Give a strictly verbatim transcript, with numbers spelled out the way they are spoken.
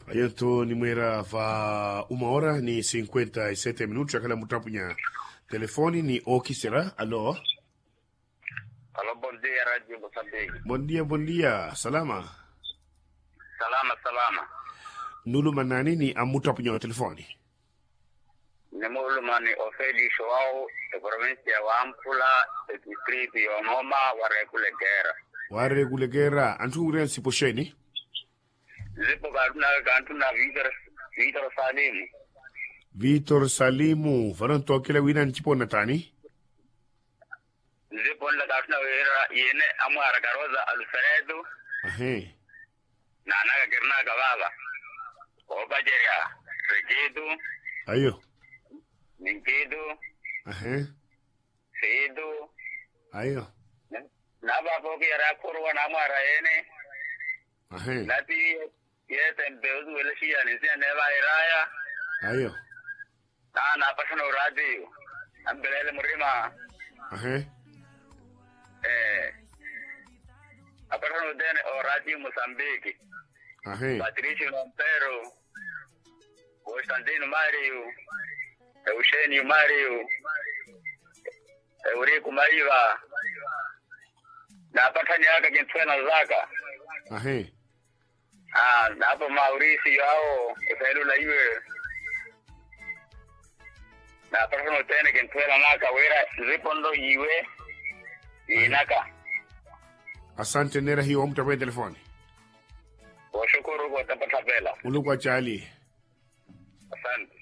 Ayanto ni mwera va uma hora ni cinquenta e sete minutos akala mutapunya telefoni ni Okisera. Alô? Alô, bom dia, Rádio Moçambique. Bom dia, bom dia. Salama. Salama, salama. Nulu manani ni amutapunya telefoni. Nemulu mani ofeli shoau e provincia wa Ampula e distrito ya Ngoma wa Regulegera. Wa Regulegera antu ure siposheni. Zipo garuna gantuna Vitor Vitor Salimu. Vitor Salimu, faranto kila wina nchipo natani. Zipo la gantuna wira yene amara garoza Alfredo. Ahe. Na naga girna gababa. Obajeria Regido. Ayo. Ninkido. Ahe. Seido. Ayo. Naba poki ara kurwa namara yene. Ahe. Nati yete mbeuzu weleshia nisia neva iraya. Ayo. Na na pasano radio. Ambelele murima. Ahe. Eh. Apasano dene o radio Moçambique. Ahe. Patricio Montero. Constantino Mario. Eugênio Mario. Eurico Maiva. Na patani yaka kintwena zaka. Ahe. Ah, na hapo Mauricio yao usailula iwe. Na personal tene kintwela naka wera zipondo iwe. Inaka. Asante nera hiyo mtape telefoni. Washukuru kwa tapata bela. Ulukwa chali. Asante.